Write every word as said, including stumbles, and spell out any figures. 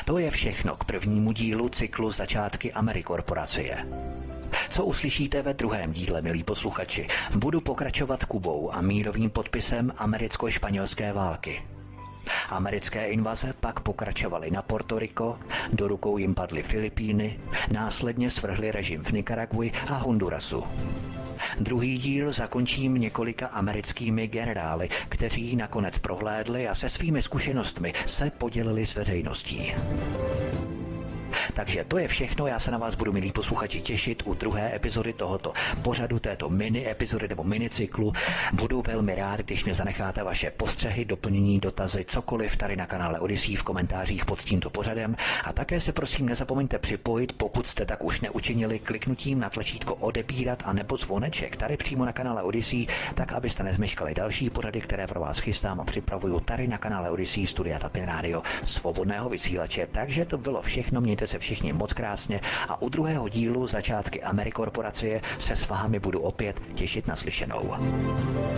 To je všechno k prvnímu dílu cyklu Začátky Amerikorporacie. Co uslyšíte ve druhém díle, milí posluchači? Budu pokračovat Kubou a mírovým podpisem americko-španělské války. Americké invaze pak pokračovaly na Porto Rico, do rukou jim padly Filipíny, následně svrhli režim v Nikaragui a Hondurasu. Druhý díl zakončím několika americkými generály, kteří nakonec prohlédli a se svými zkušenostmi se podělili s veřejností. Takže to je všechno, já se na vás budu, milí posluchači, těšit u druhé epizody tohoto pořadu, této mini epizody nebo minicyklu. Budu velmi rád, když mě zanecháte vaše postřehy, doplnění, dotazy, cokoliv tady na kanále Odyssey v komentářích pod tímto pořadem. A také se prosím nezapomeňte připojit, pokud jste tak už neučinili, kliknutím na tlačítko odebírat a nebo zvoneček tady přímo na kanále Odyssey, tak abyste nezmeškali další pořady, které pro vás chystám a připravuju tady na kanále Odyssey Studia Tapin Radio svobodného vysílače. Takže to bylo všechno, mějte se všichni moc krásně a u druhého dílu Začátky Amerikorporacie se s vámi budu opět těšit na slyšenou.